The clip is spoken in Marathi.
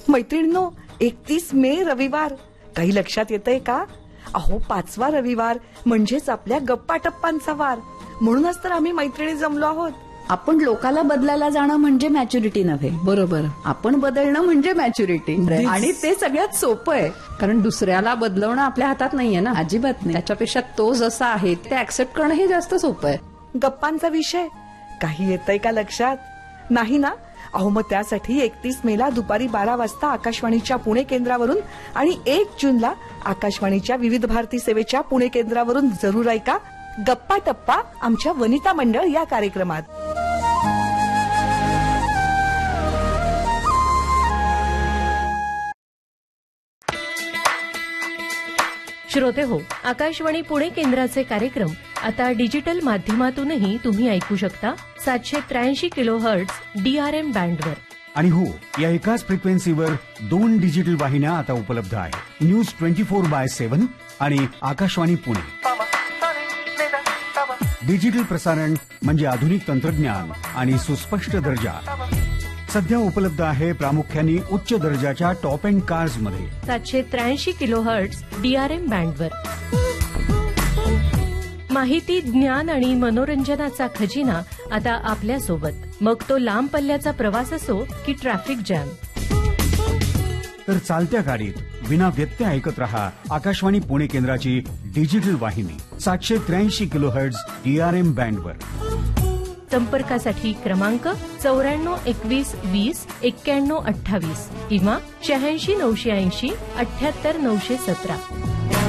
मैत्रिणींनो, 31 मे रविवार काही लक्षात येतंय का? अहो, 5वा रविवार म्हणजेच आपल्या गप्पा टप्पांचा वार. म्हणूनच तर आम्ही मैत्रिणी जमलो आहोत. आपण लोकाला बदलायला जाणं म्हणजे मॅच्युरिटी नव्हे. बरोबर. आपण बदलणं म्हणजे मॅच्युरिटी. आणि ते सगळ्यात सोपं आहे, कारण दुसऱ्याला बदलवणं आपल्या हातात नाहीये ना. अजिबात नाही. त्याच्यापेक्षा तो जसा आहे ते ऍक्सेप्ट करणं हे जास्त सोपं आहे. गप्पांचा विषय काही येतंय का लक्षात? नाही ना? अहो, मग त्यासाठी 31 मेला दुपारी 12 वाजता आकाशवाणीच्या पुणे केंद्रावरून आणि 1 जूनला आकाशवाणीच्या विविध भारती सेवेच्या पुणे केंद्रावरून जरूर ऐका गप्पा टप्पा आमच्या वनिता मंडळ या कार्यक्रमात. श्रोते हो, आकाशवाणी पुणे केंद्राचे कार्यक्रम आता डिजिटल माध्यमातूनही तुम्ही ऐकू शकता. 783 किलोहर्ट्झ DRM बँडवर. आणि हो, या एकाच फ्रिक्वेन्सीवर 2 डिजिटल वाहिन्या आता उपलब्ध आहेत. न्यूज 24/7 आणि आकाशवाणी पुणे. डिजिटल प्रसारण म्हणजे आधुनिक तंत्रज्ञान आणि सुस्पष्ट दर्जा. सध्या उपलब्ध आहे प्रामुख्याने उच्च दर्जाच्या टॉप एंड कार्स मध्ये. 783 किलोहर्ट्झ DRM बँडवर. माहिती, ज्ञान आणि मनोरंजनाचा खजिना आता आपल्या सोबत. मग तो लांब पल्ल्याचा प्रवास असो की ट्रॅफिक जॅम. तर चालत्या गाडीत विना व्यत्यय ऐकत रहा आकाशवाणी पुणे केंद्राची डिजिटल वाहिनी 783 किलोहर्ट्झ DRM बँडवर. संपर्कासाठी क्रमांक 94 21 20 91 28 किंवा 86 980 78 917.